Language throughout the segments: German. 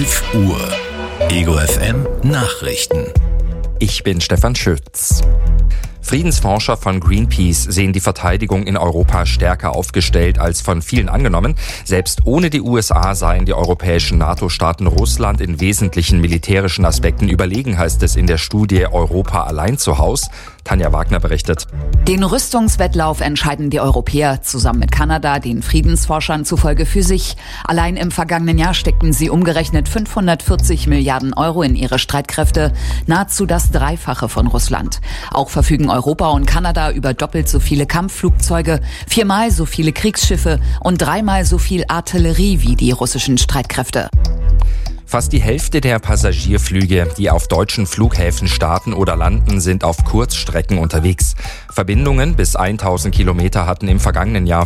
11 Uhr. Ego FM Nachrichten. Ich bin Stefan Schütz. Friedensforscher von Greenpeace sehen die Verteidigung in Europa stärker aufgestellt als von vielen angenommen. Selbst ohne die USA seien die europäischen NATO-Staaten Russland in wesentlichen militärischen Aspekten überlegen, heißt es in der Studie Europa allein zu Haus. Tanja Wagner berichtet. Den Rüstungswettlauf entscheiden die Europäer zusammen mit Kanada, den Friedensforschern zufolge für sich. Allein im vergangenen Jahr steckten sie umgerechnet 540 Milliarden Euro in ihre Streitkräfte, nahezu das Dreifache von Russland. Auch verfügen Europa und Kanada über doppelt so viele Kampfflugzeuge, 4-mal so viele Kriegsschiffe und 3-mal so viel Artillerie wie die russischen Streitkräfte. Fast die Hälfte der Passagierflüge, die auf deutschen Flughäfen starten oder landen, sind auf Kurzstrecken unterwegs. Verbindungen bis 1000 Kilometer hatten im vergangenen Jahr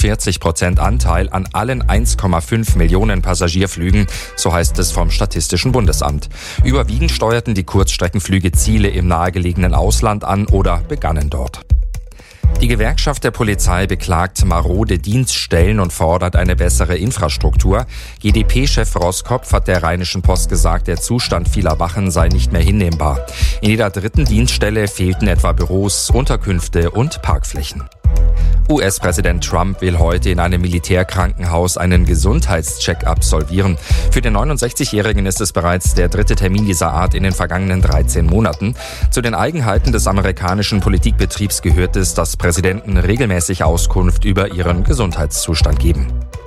45% Anteil an allen 1,5 Millionen Passagierflügen, so heißt es vom Statistischen Bundesamt. Überwiegend steuerten die Kurzstreckenflüge Ziele im nahegelegenen Ausland an oder begannen dort. Die Gewerkschaft der Polizei beklagt marode Dienststellen und fordert eine bessere Infrastruktur. GdP-Chef Roskopf hat der Rheinischen Post gesagt, der Zustand vieler Wachen sei nicht mehr hinnehmbar. In jeder dritten Dienststelle fehlten etwa Büros, Unterkünfte und Parkflächen. US-Präsident Trump will heute in einem Militärkrankenhaus einen Gesundheitscheck absolvieren. Für den 69-Jährigen ist es bereits der dritte Termin dieser Art in den vergangenen 13 Monaten. Zu den Eigenheiten des amerikanischen Politikbetriebs gehört es, dass Präsidenten regelmäßig Auskunft über ihren Gesundheitszustand geben.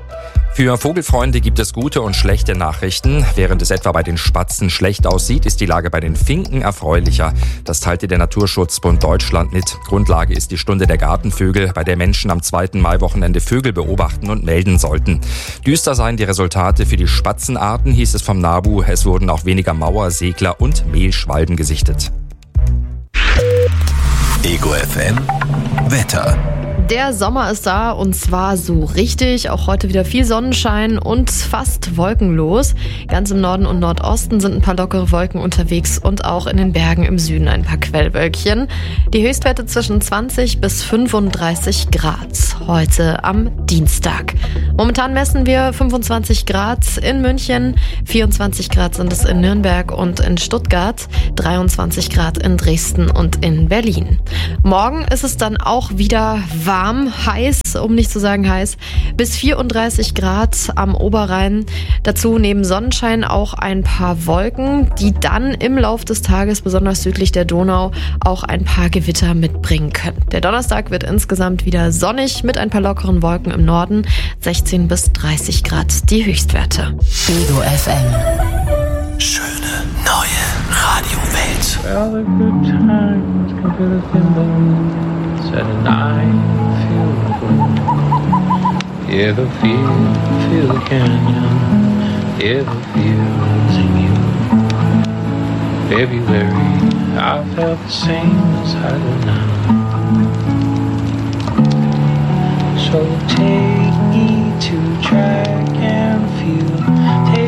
Für Vogelfreunde gibt es gute und schlechte Nachrichten. Während es etwa bei den Spatzen schlecht aussieht, ist die Lage bei den Finken erfreulicher. Das teilte der Naturschutzbund Deutschland mit. Grundlage ist die Stunde der Gartenvögel, bei der Menschen am 2. Maiwochenende Vögel beobachten und melden sollten. Düster seien die Resultate für die Spatzenarten, hieß es vom NABU. Es wurden auch weniger Mauer, Segler und Mehlschwalben gesichtet. Ego FM Wetter. Der Sommer ist da und zwar so richtig. Auch heute wieder viel Sonnenschein und fast wolkenlos. Ganz im Norden und Nordosten sind ein paar lockere Wolken unterwegs und auch in den Bergen im Süden ein paar Quellwölkchen. Die Höchstwerte zwischen 20 bis 35 Grad heute am Dienstag. Momentan messen wir 25 Grad in München, 24 Grad sind es in Nürnberg und in Stuttgart, 23 Grad in Dresden und in Berlin. Morgen ist es dann auch wieder warm, heiß, um nicht zu sagen heiß, bis 34 Grad am Oberrhein. Dazu neben Sonnenschein auch ein paar Wolken, die dann im Lauf des Tages, besonders südlich der Donau, auch ein paar Gewitter mitbringen können. Der Donnerstag wird insgesamt wieder sonnig mit ein paar lockeren Wolken im Norden, 16 bis 30 Grad die Höchstwerte. Ego FM. Schöne neue Radiowelt. Well, the good times come to the thimble, and I feel good. Hear the feel the canyon, hear the fields in you. February, I felt the same as I do now. So take